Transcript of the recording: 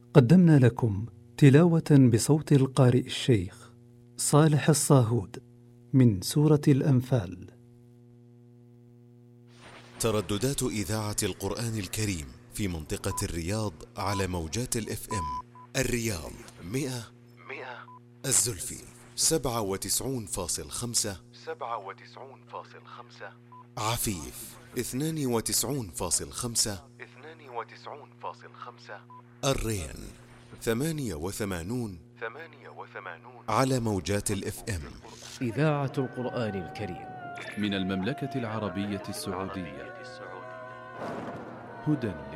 قدمنا لكم تلاوة بصوت القارئ الشيخ صالح الصاهود من سورة الأنفال. ترددات إذاعة القرآن الكريم في منطقة الرياض على موجات الFM. الرياض 100، الزلفي 97.5، عفيف 92.5، الرين 88 على موجات الFM. إذاعة القرآن الكريم من المملكة العربية السعودية. هدى